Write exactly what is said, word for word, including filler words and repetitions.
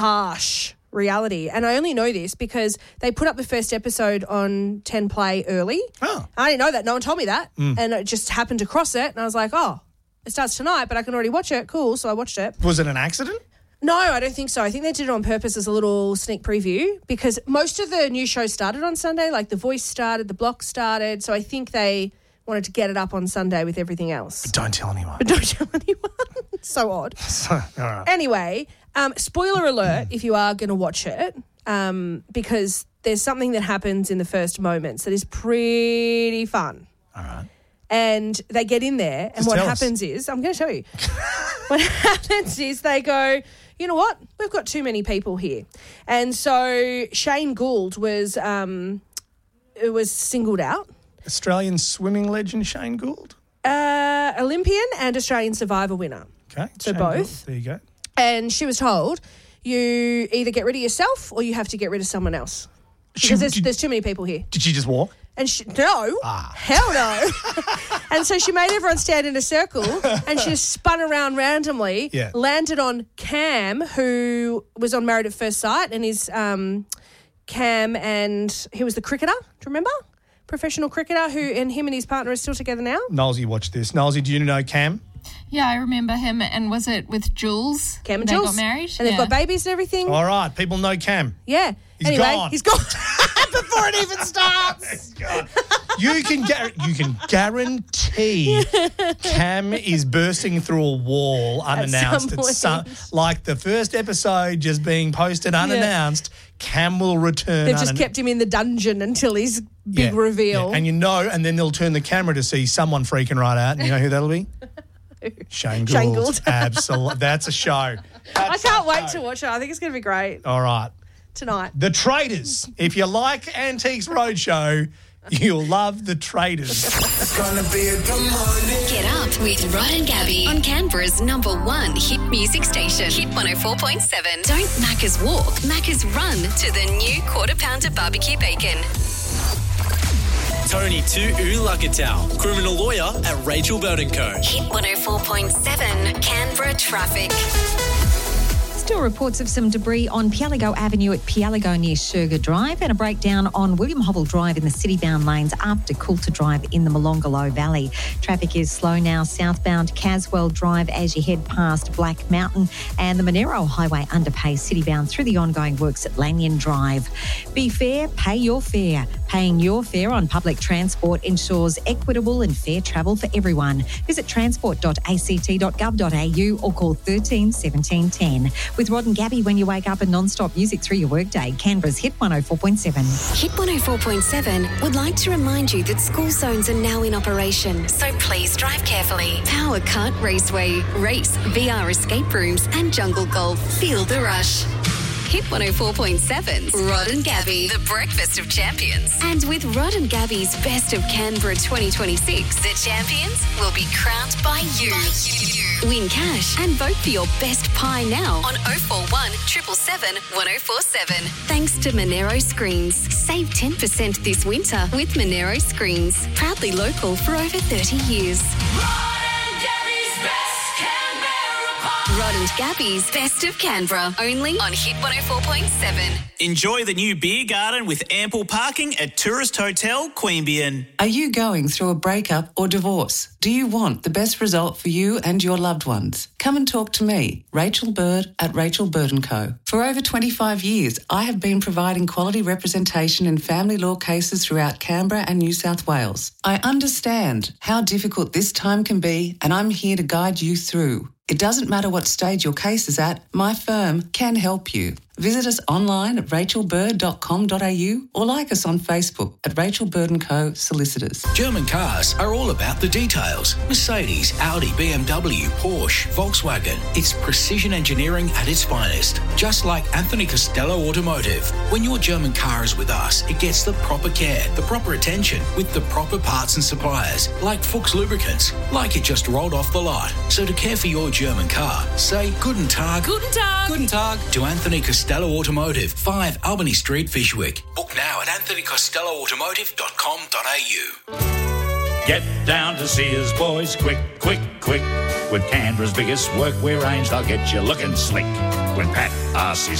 harsh reality. And I only know this because they put up the first episode on ten Play early. Oh. I didn't know that. No one told me that. Mm. And it just happened to cross it. And I was like, oh, it starts tonight, but I can already watch it. Cool. So I watched it. Was it an accident? No, I don't think so. I think they did it on purpose as a little sneak preview because most of the new shows started on Sunday. Like The Voice started, The Block started. So I think they wanted to get it up on Sunday with everything else. But don't tell anyone. But don't tell anyone. So odd. All right. Anyway, um, spoiler alert if you are going to watch it, um, because there's something that happens in the first moments that is pretty fun. All right. And they get in there and Just what tell us. happens is, I'm going to tell you, what happens is they go, you know what, we've got too many people here. And so Shane Gould was, um, was singled out. Australian swimming legend Shane Gould. Uh, Olympian and Australian Survivor winner. Okay. So Shane both. Gould. There you go. And she was told, you either get rid of yourself or you have to get rid of someone else. She- Because there's, did- there's too many people here. Did she just walk? And she, no, Ah. hell no. And so she made everyone stand in a circle and she just spun around randomly, Yeah. landed on Cam, who was on Married at First Sight, and is um, Cam and he was the cricketer, do you remember? Professional cricketer who, and him and his partner are still together now. Knowlesy, watch this. Knowlesy, do you know Cam? Yeah, I remember him. And was it with Jules? Cam and they Jules. got married? And they've Yeah. got babies and everything. All right. People know Cam. Yeah. He's anyway, gone. he's gone before it even starts. God. You can gar- you can guarantee Cam is bursting through a wall unannounced. some It's some, point. like the first episode just being posted unannounced. Cam will return. They've just unan- kept him in the dungeon until his big Yeah, reveal. yeah. And you know, and then they'll turn the camera to see someone freaking right out. And you know who that'll be? Shane Gould. Shane Gould. Absolutely. That's a show. I That's can't a wait show. to watch it. I think it's going to be great All right. tonight. The Traders. If you like Antiques Roadshow, you'll love The Traders. It's gonna be a good morning. Get up with Rod and Gabby on Canberra's number one hit music station, Hit one oh four point seven. Don't Macca's walk, Macca's run to the new Quarter Pounder Barbecue Bacon. Tony Tu'ulakatau, criminal lawyer at Rachel Bird and Co. Hit one oh four point seven, Canberra traffic. Still reports of some debris on Pialigo Avenue at Pialigo near Sugar Drive and a breakdown on William Hobble Drive in the city-bound lanes after Coulter Drive in the Molonglo Valley. Traffic is slow now southbound Caswell Drive as you head past Black Mountain and the Monero Highway underpass city-bound through the ongoing works at Lanyon Drive. Be fair, pay your fare. Paying your fare on public transport ensures equitable and fair travel for everyone. Visit transport dot a c t dot gov dot a u or call thirteen seventeen ten. With Rod and Gabby when you wake up and non-stop music through your workday, Canberra's Hit one oh four point seven. Hit one oh four point seven would like to remind you that school zones are now in operation, so please drive carefully. Power Kart Raceway, race, V R escape rooms and jungle golf. Feel the rush. Hit one oh four point seven's Rod and Gabby, the breakfast of champions. And with Rod and Gabby's Best of Canberra twenty twenty-six, the champions will be crowned by you. By you. Win cash and vote for your best pie now on oh four one, seven seven seven, one oh four seven. Thanks to Monero Screens. Save ten percent this winter with Monero Screens. Proudly local for over thirty years. Rod and Gabby's Best of Canberra, only on Hit one oh four point seven. Enjoy the new beer garden with ample parking at Tourist Hotel Queanbeyan. Are you going through a breakup or divorce? Do you want the best result for you and your loved ones? Come and talk to me, Rachel Bird at Rachel Bird and Co. For over twenty-five years, I have been providing quality representation in family law cases throughout Canberra and New South Wales. I understand how difficult this time can be, and I'm here to guide you through. It doesn't matter what stage your case is at, my firm can help you. Visit us online at rachel bird dot com dot a u or like us on Facebook at Rachel Bird and Co. Solicitors. German cars are all about the details. Mercedes, Audi, B M W, Porsche, Volkswagen. It's precision engineering at its finest. Just like Anthony Costello Automotive. When your German car is with us, it gets the proper care, the proper attention, with the proper parts and suppliers, like Fuchs Lubricants, like it just rolled off the lot. So to care for your German car, say Guten Tag. Guten Tag. Guten Tag to Anthony Costello Automotive, five Albany Street, Fishwick. Book now at anthony costello automotive dot com dot a u. Get down to Sears, boys, quick, quick, quick. With Canberra's biggest workwear range, they'll get you looking slick. When Pat asks his